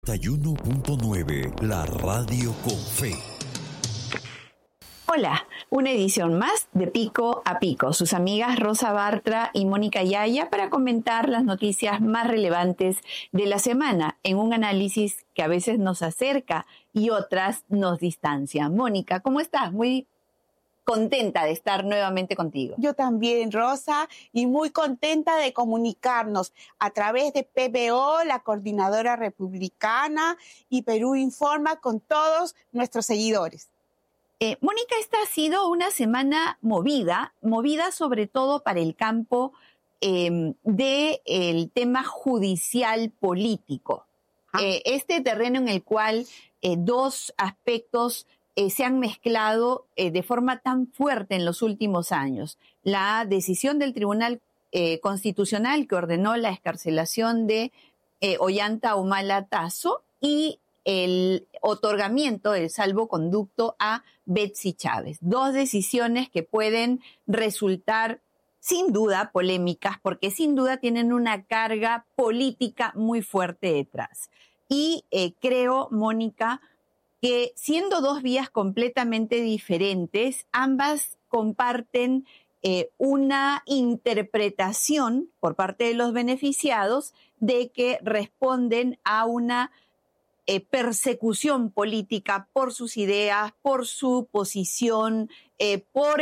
91.9, la radio con fe. Hola, una edición más de Pico a Pico. Sus amigas Rosa Bartra y Mónica Yaya para comentar las noticias más relevantes de la semana en un análisis que a veces nos acerca y otras nos distancia. Mónica, ¿cómo estás? Muy contenta de estar nuevamente contigo. Yo también, Rosa, y muy contenta de comunicarnos a través de PBO, la Coordinadora Republicana, y Perú Informa con todos nuestros seguidores. Mónica, esta ha sido una semana movida sobre todo para el campo del tema judicial político. Este terreno en el cual dos aspectos se han mezclado de forma tan fuerte en los últimos años. La decisión del Tribunal Constitucional que ordenó la excarcelación de Ollanta Humala Tazo y el otorgamiento del salvoconducto a Betsy Chávez. Dos decisiones que pueden resultar sin duda polémicas porque sin duda tienen una carga política muy fuerte detrás. Y creo, Mónica, que siendo dos vías completamente diferentes, ambas comparten una interpretación por parte de los beneficiados de que responden a una persecución política por sus ideas, por su posición, por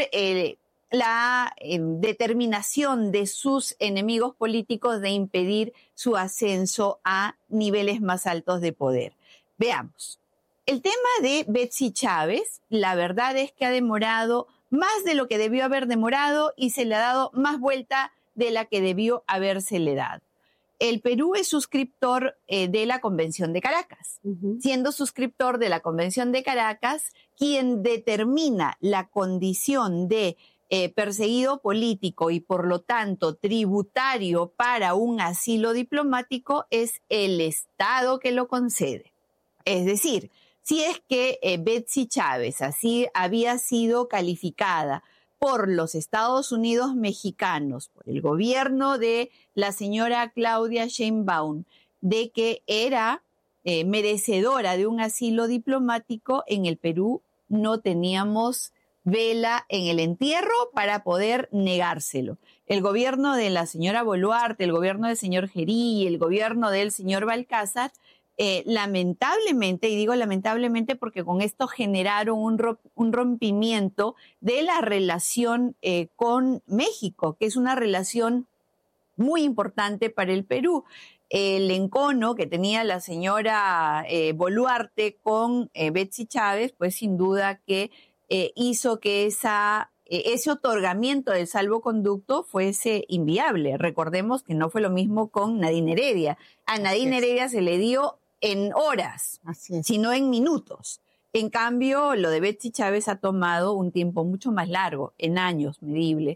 la determinación de sus enemigos políticos de impedir su ascenso a niveles más altos de poder. Veamos. El tema de Betsy Chávez, la verdad es que ha demorado más de lo que debió haber demorado y se le ha dado más vuelta de la que debió habérsele dado. El Perú es suscriptor de la Convención de Caracas. Siendo suscriptor de la Convención de Caracas, quien determina la condición de perseguido político y por lo tanto tributario para un asilo diplomático es el Estado que lo concede. Es decir, si es que Betsy Chávez así había sido calificada por los Estados Unidos mexicanos, por el gobierno de la señora Claudia Sheinbaum, de que era merecedora de un asilo diplomático, en el Perú no teníamos vela en el entierro para poder negárselo. El gobierno de la señora Boluarte, el gobierno del señor Gerí, el gobierno del señor Balcázar, lamentablemente, y digo lamentablemente porque con esto generaron un rompimiento de la relación con México, que es una relación muy importante para el Perú. El encono que tenía la señora Boluarte con Betsy Chávez, pues sin duda que hizo que ese otorgamiento del salvoconducto fuese inviable. Recordemos que no fue lo mismo con Nadine Heredia. A Nadine Heredia se le dio en horas, sino en minutos. En cambio, lo de Betsy Chávez ha tomado un tiempo mucho más largo, en años medible.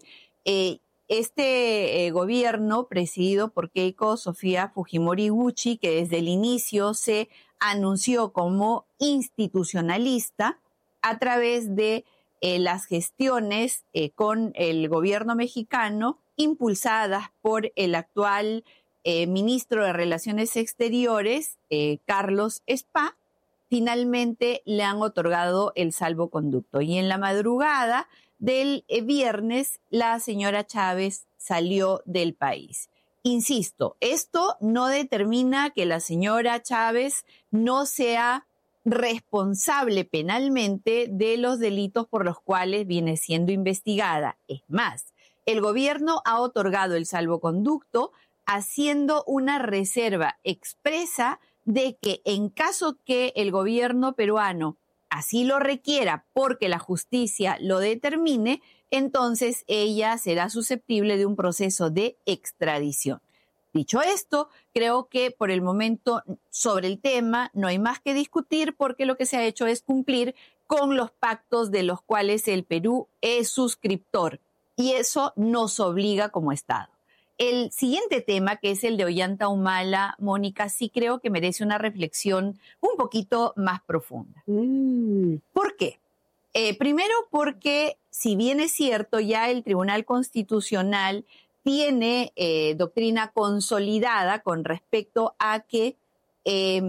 Este gobierno, presidido por Keiko Sofía Fujimori Gucci, que desde el inicio se anunció como institucionalista a través de las gestiones con el gobierno mexicano, impulsadas por el actual ministro de Relaciones Exteriores, Carlos Spa, finalmente le han otorgado el salvoconducto. Y en la madrugada del viernes, la señora Chávez salió del país. Insisto, esto no determina que la señora Chávez no sea responsable penalmente de los delitos por los cuales viene siendo investigada. Es más, el gobierno ha otorgado el salvoconducto haciendo una reserva expresa de que en caso que el gobierno peruano así lo requiera porque la justicia lo determine, entonces ella será susceptible de un proceso de extradición. Dicho esto, creo que por el momento sobre el tema no hay más que discutir porque lo que se ha hecho es cumplir con los pactos de los cuales el Perú es suscriptor y eso nos obliga como Estado. El siguiente tema, que es el de Ollanta Humala, Mónica, sí creo que merece una reflexión un poquito más profunda. ¿Por qué? Primero porque, si bien es cierto, ya el Tribunal Constitucional tiene doctrina consolidada con respecto a que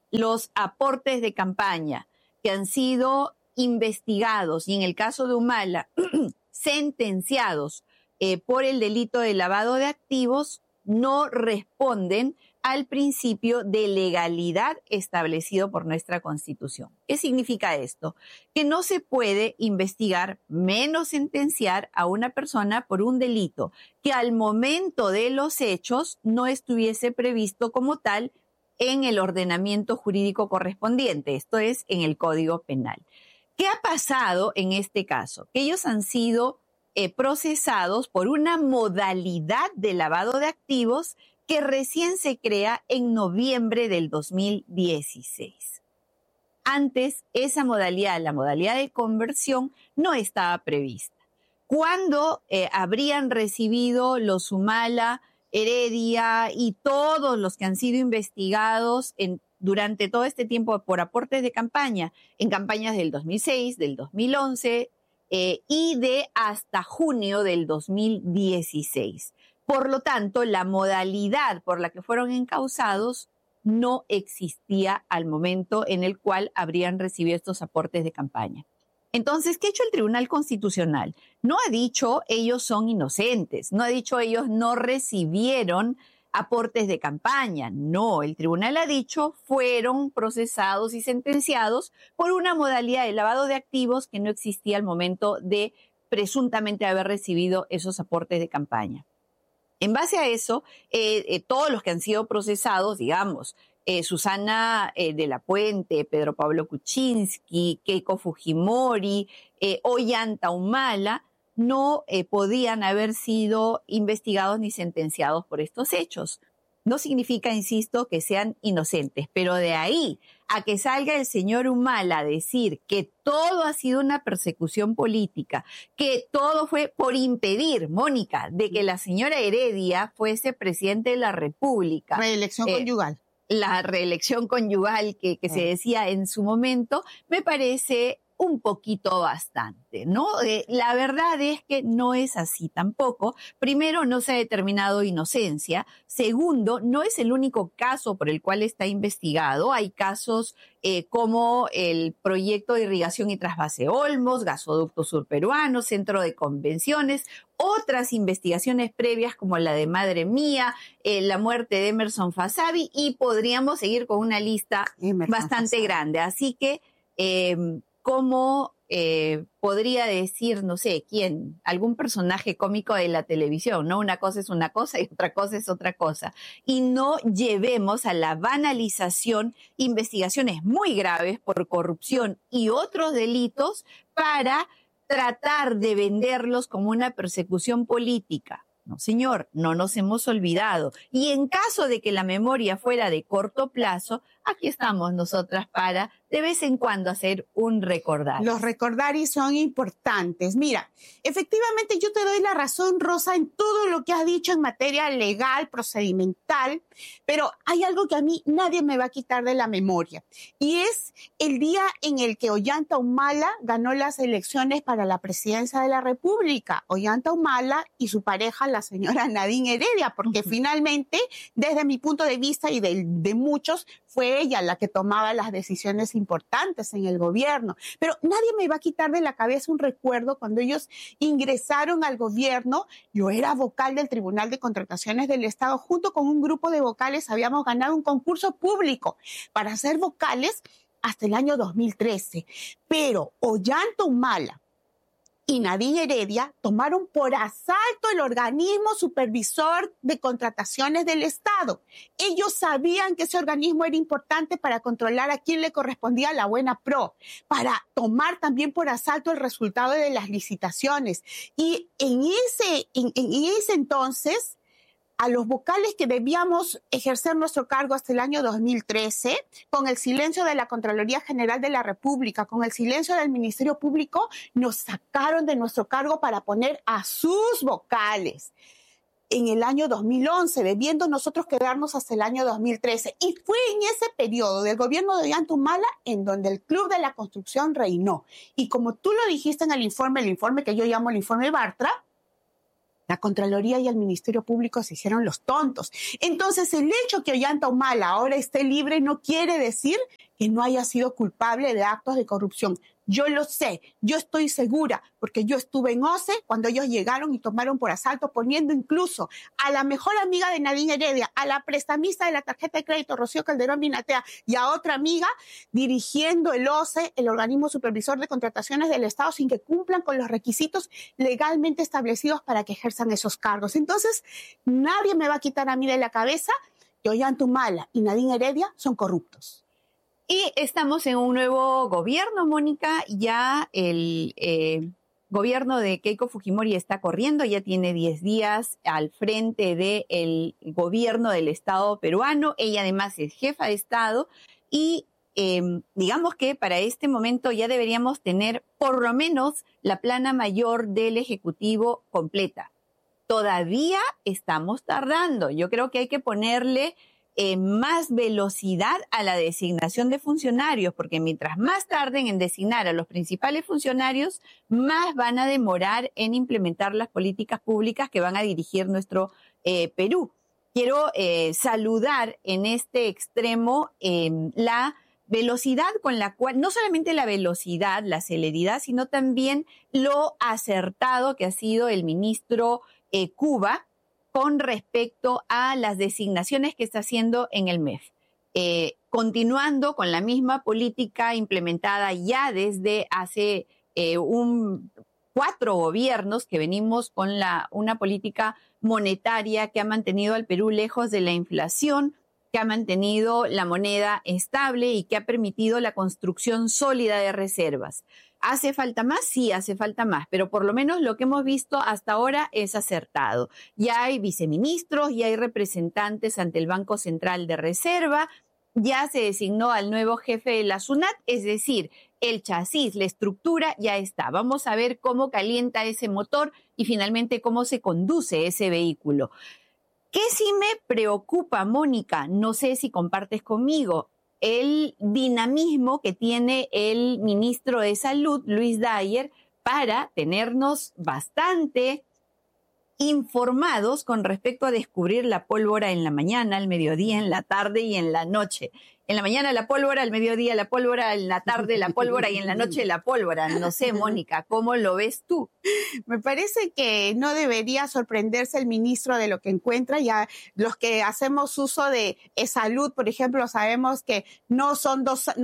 los aportes de campaña que han sido investigados y en el caso de Humala sentenciados por el delito de lavado de activos no responden al principio de legalidad establecido por nuestra Constitución. ¿Qué significa esto? Que no se puede investigar menos sentenciar a una persona por un delito que al momento de los hechos no estuviese previsto como tal en el ordenamiento jurídico correspondiente, esto es, en el Código Penal. ¿Qué ha pasado en este caso? Que ellos han sido procesados por una modalidad de lavado de activos que recién se crea en noviembre del 2016. Antes, esa modalidad, la modalidad de conversión, no estaba prevista. ¿Cuándo habrían recibido los Humala, Heredia y todos los que han sido investigados durante todo este tiempo por aportes de campaña, en campañas del 2006, del 2011 y de hasta junio del 2016? Por lo tanto, la modalidad por la que fueron encausados no existía al momento en el cual habrían recibido estos aportes de campaña. Entonces, ¿qué ha hecho el Tribunal Constitucional? No ha dicho ellos son inocentes, no ha dicho ellos no recibieron aportes de campaña. No, el tribunal ha dicho fueron procesados y sentenciados por una modalidad de lavado de activos que no existía al momento de presuntamente haber recibido esos aportes de campaña. En base a eso, todos los que han sido procesados, digamos, Susana de la Puente, Pedro Pablo Kuczynski, Keiko Fujimori, Ollanta Humala, no podían haber sido investigados ni sentenciados por estos hechos. No significa, insisto, que sean inocentes, pero de ahí a que salga el señor Humala a decir que todo ha sido una persecución política, que todo fue por impedir, Mónica, de que la señora Heredia fuese presidente de la República. Reelección conyugal. La reelección conyugal que se decía en su momento, me parece un poquito bastante, ¿no? La verdad es que no es así tampoco. Primero, no se ha determinado inocencia. Segundo, no es el único caso por el cual está investigado. Hay casos como el proyecto de irrigación y trasvase Olmos, gasoducto surperuano, centro de convenciones, otras investigaciones previas como la de Madre Mía, la muerte de Emerson Fasabi, y podríamos seguir con una lista bastante grande. Así que, ¿cómo podría decir, no sé, quién? Algún personaje cómico de la televisión, ¿no? Una cosa es una cosa y otra cosa es otra cosa. Y no llevemos a la banalización investigaciones muy graves por corrupción y otros delitos para tratar de venderlos como una persecución política. No, señor, no nos hemos olvidado. Y en caso de que la memoria fuera de corto plazo, aquí estamos nosotras para de vez en cuando hacer un recordaris. Los recordaris son importantes. Mira, efectivamente yo te doy la razón, Rosa, en todo lo que has dicho en materia legal, procedimental, pero hay algo que a mí nadie me va a quitar de la memoria, y es el día en el que Ollanta Humala ganó las elecciones para la presidencia de la República. Ollanta Humala y su pareja, la señora Nadine Heredia, porque finalmente, desde mi punto de vista y de muchos, fue ella la que tomaba las decisiones importantes en el gobierno. Pero nadie me va a quitar de la cabeza un recuerdo cuando ellos ingresaron al gobierno. Yo era vocal del Tribunal de Contrataciones del Estado. Junto con un grupo de vocales habíamos ganado un concurso público para ser vocales hasta el año 2013. Pero Ollanta Humala y Nadine Heredia tomaron por asalto el organismo supervisor de contrataciones del Estado. Ellos sabían que ese organismo era importante para controlar a quién le correspondía la buena pro, para tomar también por asalto el resultado de las licitaciones. Y en ese entonces, a los vocales que debíamos ejercer nuestro cargo hasta el año 2013, con el silencio de la Contraloría General de la República, con el silencio del Ministerio Público, nos sacaron de nuestro cargo para poner a sus vocales. En el año 2011, debiendo nosotros quedarnos hasta el año 2013. Y fue en ese periodo del gobierno de Ollanta Humala en donde el Club de la Construcción reinó. Y como tú lo dijiste en el informe que yo llamo el informe Bartra, La Contraloría y el Ministerio Público se hicieron los tontos. Entonces, el hecho que Ollanta Humala ahora esté libre no quiere decir que no haya sido culpable de actos de corrupción. Yo lo sé, yo estoy segura, porque yo estuve en OCE cuando ellos llegaron y tomaron por asalto, poniendo incluso a la mejor amiga de Nadine Heredia, a la prestamista de la tarjeta de crédito, Rocío Calderón Binatea, y a otra amiga, dirigiendo el OCE, el organismo supervisor de contrataciones del Estado, sin que cumplan con los requisitos legalmente establecidos para que ejerzan esos cargos. Entonces, nadie me va a quitar a mí de la cabeza que Ollanta Humala y Nadine Heredia son corruptos. Y estamos en un nuevo gobierno, Mónica. Ya el gobierno de Keiko Fujimori está corriendo, ya tiene 10 días al frente del gobierno del Estado peruano. Ella además es jefa de Estado y digamos que para este momento ya deberíamos tener por lo menos la plana mayor del Ejecutivo completa. Todavía estamos tardando. Yo creo que hay que ponerle más velocidad a la designación de funcionarios, porque mientras más tarden en designar a los principales funcionarios, más van a demorar en implementar las políticas públicas que van a dirigir nuestro Perú. Quiero saludar en este extremo la velocidad con la cual, no solamente la velocidad, la celeridad, sino también lo acertado que ha sido el ministro Cuba con respecto a las designaciones que está haciendo en el MEF. Continuando con la misma política implementada ya desde hace 4 gobiernos que venimos con una política monetaria que ha mantenido al Perú lejos de la inflación, que ha mantenido la moneda estable y que ha permitido la construcción sólida de reservas. ¿Hace falta más? Sí, hace falta más, pero por lo menos lo que hemos visto hasta ahora es acertado. Ya hay viceministros, ya hay representantes ante el Banco Central de Reserva, ya se designó al nuevo jefe de la SUNAT, es decir, el chasis, la estructura ya está. Vamos a ver cómo calienta ese motor y finalmente cómo se conduce ese vehículo. ¿Qué sí me preocupa, Mónica? No sé si compartes conmigo el dinamismo que tiene el ministro de Salud, Luis Dyer, para tenernos bastante informados con respecto a descubrir la pólvora en la mañana, al mediodía, en la tarde y en la noche. En la mañana la pólvora, al mediodía la pólvora, en la tarde la pólvora y en la noche la pólvora. No sé, Mónica, ¿cómo lo ves tú? Me parece que no debería sorprenderse el ministro de lo que encuentra. Ya los que hacemos uso de salud, por ejemplo, sabemos que no son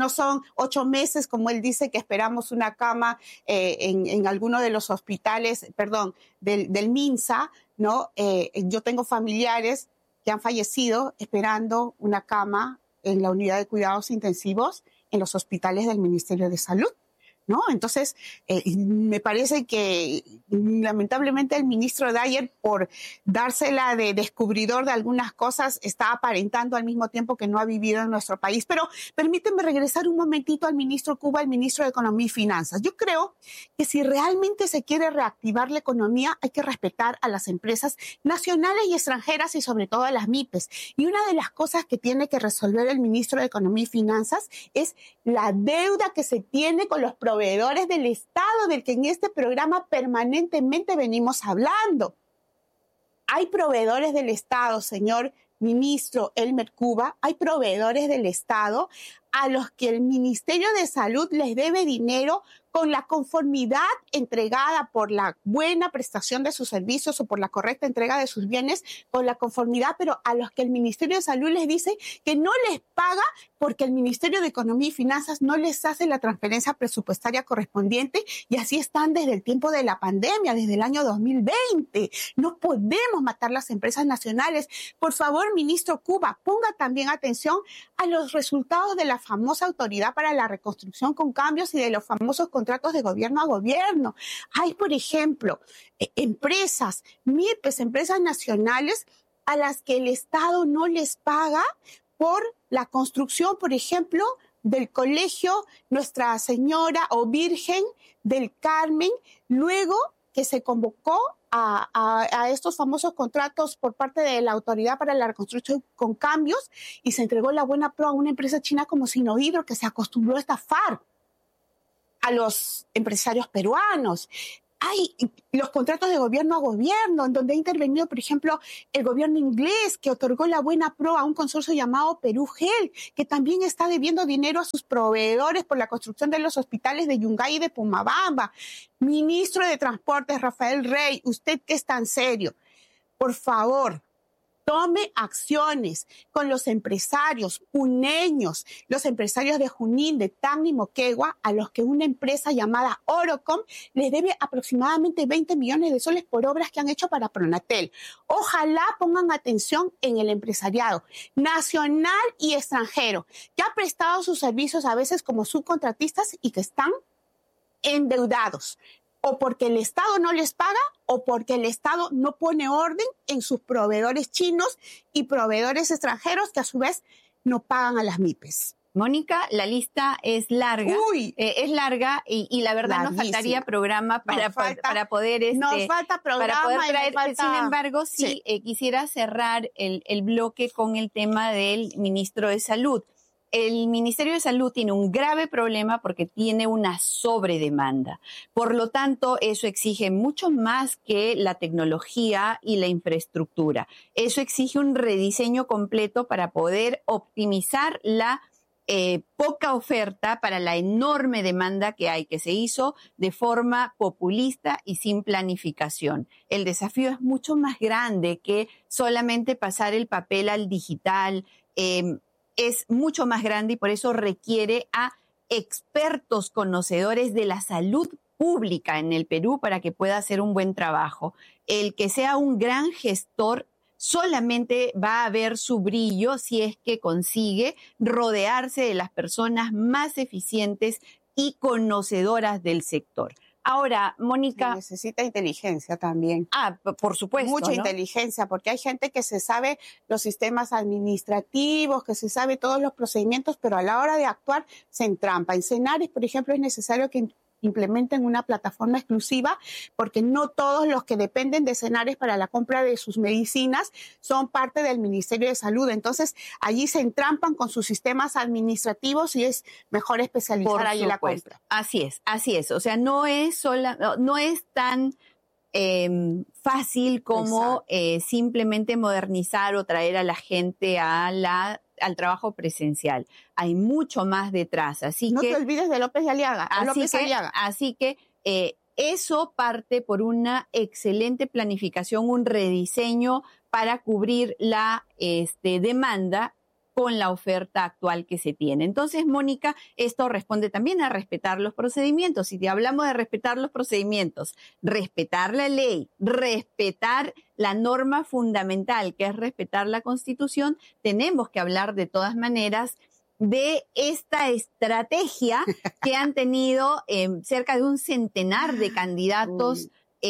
8 meses, como él dice, que esperamos una cama en alguno de los hospitales, del MINSA, ¿no? Yo tengo familiares que han fallecido esperando una cama en la unidad de cuidados intensivos en los hospitales del Ministerio de Salud, ¿no? Entonces, me parece que lamentablemente el ministro Dyer, por dársela de descubridor de algunas cosas, está aparentando al mismo tiempo que no ha vivido en nuestro país. Pero permíteme regresar un momentito al ministro Cuba, el ministro de Economía y Finanzas. Yo creo que si realmente se quiere reactivar la economía, hay que respetar a las empresas nacionales y extranjeras y sobre todo a las MIPES. Y una de las cosas que tiene que resolver el ministro de Economía y Finanzas es la deuda que se tiene con los proveedores del Estado, del que en este programa permanentemente venimos hablando. Hay proveedores del Estado, señor ministro Elmer Cuba, hay proveedores del Estado a los que el Ministerio de Salud les debe dinero con la conformidad entregada por la buena prestación de sus servicios o por la correcta entrega de sus bienes, con la conformidad, pero a los que el Ministerio de Salud les dice que no les paga porque el Ministerio de Economía y Finanzas no les hace la transferencia presupuestaria correspondiente, y así están desde el tiempo de la pandemia, desde el año 2020. No podemos matar las empresas nacionales. Por favor, ministro Cuba, ponga también atención a los resultados de la famosa Autoridad para la Reconstrucción con Cambios y de los famosos contratos de gobierno a gobierno. Hay, por ejemplo, empresas, MIPES, empresas nacionales a las que el Estado no les paga por la construcción, por ejemplo, del colegio Nuestra Señora o Virgen del Carmen, luego que se convocó a estos famosos contratos por parte de la Autoridad para la Reconstrucción con Cambios y se entregó la buena pro a una empresa china como Sinohydro, que se acostumbró a estafar a los empresarios peruanos. hay los contratos de gobierno a gobierno, en donde ha intervenido, por ejemplo, el gobierno inglés, que otorgó la buena pro a un consorcio llamado Perú Gel, que también está debiendo dinero a sus proveedores por la construcción de los hospitales de Yungay y de Pomabamba. Ministro de Transportes, Rafael Rey, usted que es tan serio, por favor, tome acciones con los empresarios puneños, los empresarios de Junín, de Tacna y Moquegua, a los que una empresa llamada Orocom les debe aproximadamente 20 millones de soles por obras que han hecho para Pronatel. Ojalá pongan atención en el empresariado nacional y extranjero, que ha prestado sus servicios a veces como subcontratistas y que están endeudados, o porque el Estado no les paga o porque el Estado no pone orden en sus proveedores chinos y proveedores extranjeros que a su vez no pagan a las MIPES. Mónica, la lista es larga. Es larga y la verdad Larguísimo. nos faltaría programa para poder nos falta programa para poder traer. y nos falta, sin embargo, sí. Quisiera cerrar el bloque con el tema del ministro de Salud. El Ministerio de Salud tiene un grave problema porque tiene una sobredemanda. Por lo tanto, eso exige mucho más que la tecnología y la infraestructura. Eso exige un rediseño completo para poder optimizar la poca oferta para la enorme demanda que hay, que se hizo de forma populista y sin planificación. El desafío es mucho más grande que solamente pasar el papel al digital. Es mucho más grande y por eso requiere a expertos conocedores de la salud pública en el Perú para que pueda hacer un buen trabajo. El que sea un gran gestor solamente va a ver su brillo si es que consigue rodearse de las personas más eficientes y conocedoras del sector. Ahora, Mónica... Se necesita inteligencia también. Por supuesto. Mucha ¿no? inteligencia, porque hay gente que se sabe los sistemas administrativos, que se sabe todos los procedimientos, pero a la hora de actuar se entrampa. En Cenares, por ejemplo, es necesario que implementen una plataforma exclusiva, porque no todos los que dependen de Cenares para la compra de sus medicinas son parte del Ministerio de Salud. Entonces, allí se entrampan con sus sistemas administrativos y es mejor especializar ahí la compra. Así es. O sea, no es tan fácil como simplemente modernizar o traer a la gente al trabajo presencial. Hay mucho más detrás. No te olvides de López de Aliaga. Así que eso parte por una excelente planificación, un rediseño para cubrir la demanda con la oferta actual que se tiene. Entonces, Mónica, esto responde también a respetar los procedimientos. Si te hablamos de respetar los procedimientos, respetar la ley, respetar la norma fundamental, que es respetar la Constitución, tenemos que hablar de todas maneras de esta estrategia que han tenido cerca de un centenar de candidatos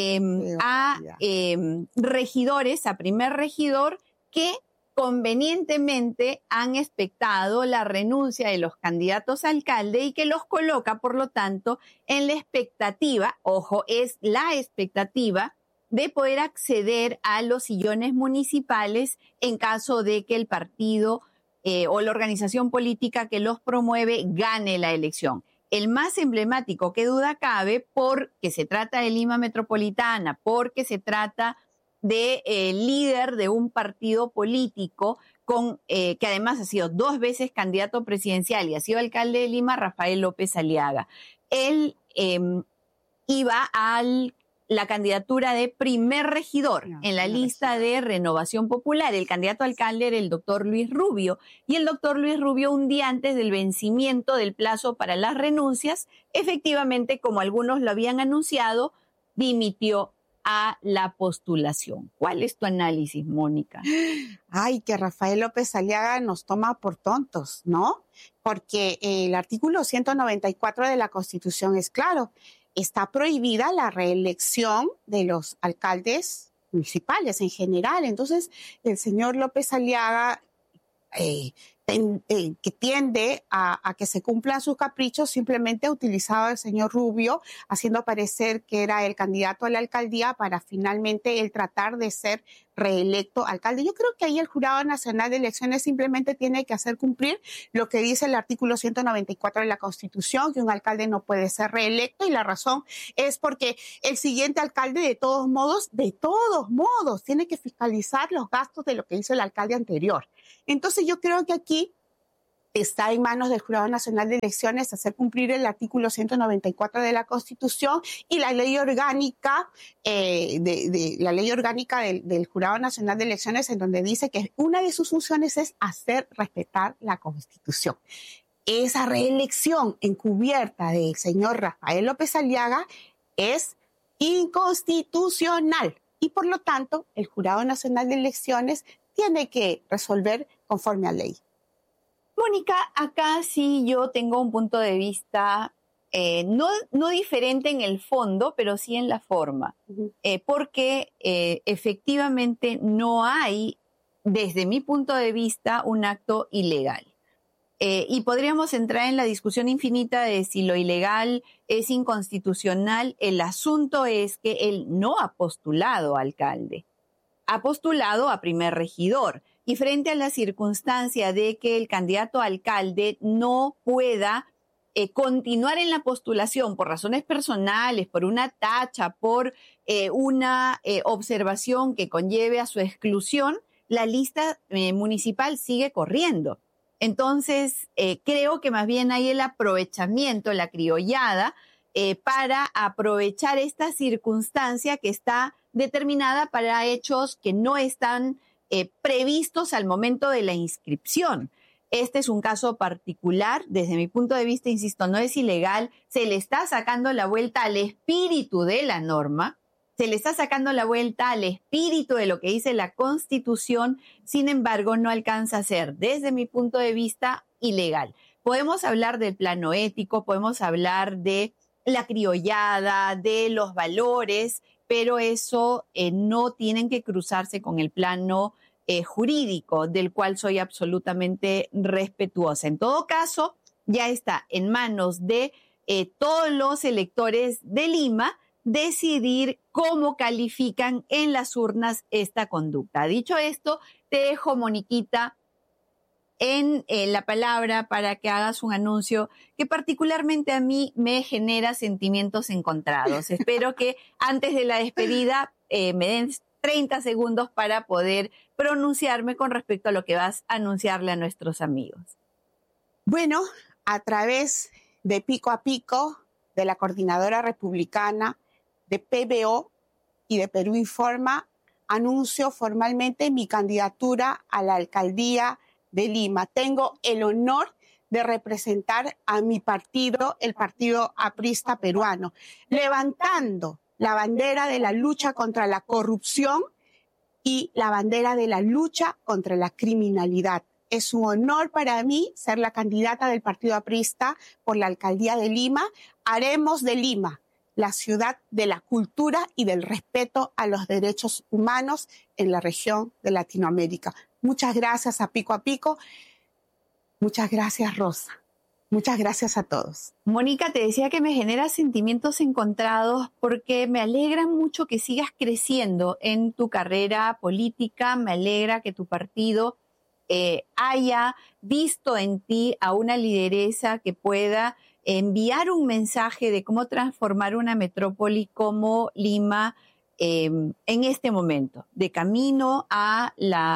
a regidores, a primer regidor, que convenientemente han expectado la renuncia de los candidatos a alcalde y que los coloca, por lo tanto, en la expectativa, ojo, es la expectativa de poder acceder a los sillones municipales en caso de que el partido o la organización política que los promueve gane la elección. El más emblemático, qué duda cabe, porque se trata de Lima Metropolitana, porque se trata de líder de un partido político que además ha sido 2 veces candidato presidencial y ha sido alcalde de Lima, Rafael López Aliaga. Él iba a la candidatura de primer regidor en la lista de Renovación Popular. El candidato a alcalde era el doctor Luis Rubio, y el doctor Luis Rubio, un día antes del vencimiento del plazo para las renuncias, efectivamente, como algunos lo habían anunciado, dimitió a la postulación. ¿Cuál es tu análisis, Mónica? Ay, que Rafael López Aliaga nos toma por tontos, ¿no? Porque el artículo 194 de la Constitución es claro. Está prohibida la reelección de los alcaldes municipales en general. Entonces, el señor López Aliaga, que tiende a que se cumplan sus caprichos, simplemente ha utilizado al señor Rubio, haciendo parecer que era el candidato a la alcaldía para finalmente él tratar de ser reelecto alcalde. Yo creo que ahí el Jurado Nacional de Elecciones simplemente tiene que hacer cumplir lo que dice el artículo 194 de la Constitución, que un alcalde no puede ser reelecto, y la razón es porque el siguiente alcalde de todos modos, tiene que fiscalizar los gastos de lo que hizo el alcalde anterior. Entonces yo creo que aquí está en manos del Jurado Nacional de Elecciones hacer cumplir el artículo 194 de la Constitución y la ley orgánica, la ley orgánica del Jurado Nacional de Elecciones, en donde dice que una de sus funciones es hacer respetar la Constitución. Esa reelección encubierta del señor Rafael López Aliaga es inconstitucional y por lo tanto el Jurado Nacional de Elecciones tiene que resolver conforme a ley. Mónica, acá sí yo tengo un punto de vista no diferente en el fondo, pero sí en la forma, porque efectivamente no hay, desde mi punto de vista, un acto ilegal. Y podríamos entrar en la discusión infinita de si lo ilegal es inconstitucional. El asunto es que él no ha postulado a alcalde, ha postulado a primer regidor. Y frente a la circunstancia de que el candidato a alcalde no pueda continuar en la postulación por razones personales, por una tacha, por una observación que conlleve a su exclusión, la lista municipal sigue corriendo. Entonces, creo que más bien hay el aprovechamiento, la criollada, para aprovechar esta circunstancia que está determinada para hechos que no están previstos al momento de la inscripción. Este es un caso particular, desde mi punto de vista, insisto, no es ilegal, se le está sacando la vuelta al espíritu de la norma, se le está sacando la vuelta al espíritu de lo que dice la Constitución, sin embargo, no alcanza a ser, desde mi punto de vista, ilegal. Podemos hablar del plano ético, podemos hablar de la criollada, de los valores, pero eso no tienen que cruzarse con el plano jurídico, del cual soy absolutamente respetuosa. En todo caso, ya está en manos de todos los electores de Lima decidir cómo califican en las urnas esta conducta. Dicho esto, te dejo, Moniquita, en la palabra para que hagas un anuncio que particularmente a mí me genera sentimientos encontrados. Espero que antes de la despedida me den 30 segundos para poder pronunciarme con respecto a lo que vas a anunciarle a nuestros amigos. Bueno, a través de Pico a Pico, de la Coordinadora Republicana, de PBO y de Perú Informa, anuncio formalmente mi candidatura a la alcaldía de Lima. Tengo el honor de representar a mi partido, el Partido Aprista Peruano, levantando la bandera de la lucha contra la corrupción y la bandera de la lucha contra la criminalidad. Es un honor para mí ser la candidata del Partido Aprista por la alcaldía de Lima. Haremos de Lima la ciudad de la cultura y del respeto a los derechos humanos en la región de Latinoamérica. Muchas gracias a Pico. Muchas gracias, Rosa. Muchas gracias a todos. Mónica, te decía que me genera sentimientos encontrados porque me alegra mucho que sigas creciendo en tu carrera política. Me alegra que tu partido haya visto en ti a una lideresa que pueda enviar un mensaje de cómo transformar una metrópoli como Lima en este momento, de camino a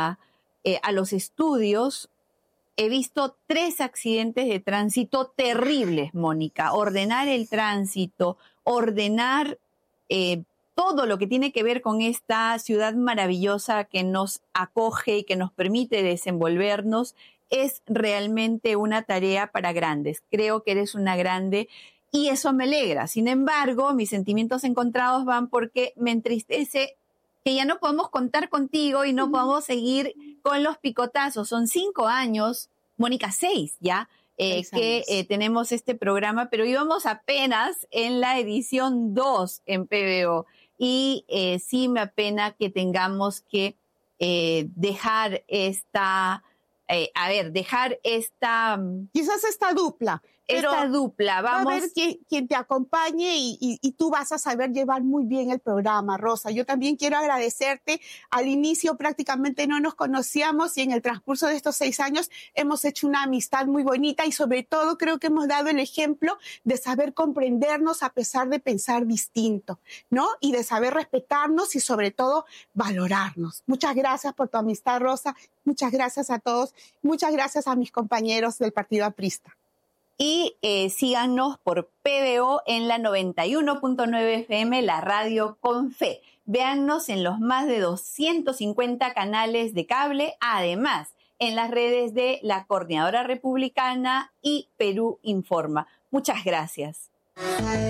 los estudios. He visto 3 accidentes de tránsito terribles, Mónica. Ordenar el tránsito, ordenar todo lo que tiene que ver con esta ciudad maravillosa que nos acoge y que nos permite desenvolvernos es realmente una tarea para grandes. Creo que eres una grande y eso me alegra. Sin embargo, mis sentimientos encontrados van porque me entristece que ya no podemos contar contigo y no podemos seguir con los picotazos. Son 5 años, Mónica, 6 ya, que tenemos este programa, pero íbamos apenas en la edición 2 en PBO. Y sí me apena que tengamos que dejar esta dejar esta... Quizás esta dupla. Esta dupla, vamos. Va a haber quien te acompañe y tú vas a saber llevar muy bien el programa, Rosa. Yo también quiero agradecerte. Al inicio prácticamente no nos conocíamos y en el transcurso de estos 6 años hemos hecho una amistad muy bonita y sobre todo creo que hemos dado el ejemplo de saber comprendernos a pesar de pensar distinto, ¿no? Y de saber respetarnos y sobre todo valorarnos. Muchas gracias por tu amistad, Rosa. Muchas gracias a todos. Muchas gracias a mis compañeros del Partido Aprista. Y síganos por PBO en la 91.9 FM, la radio con fe. Véannos en los más de 250 canales de cable, además en las redes de la Coordinadora Republicana y Perú Informa. Muchas gracias.